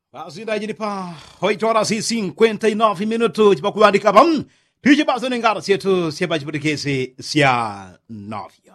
Cidade de Pá, 8 horas e 59 minutos para cuidar de cabão. Pede bastante engano, se tu se vai de se a 9.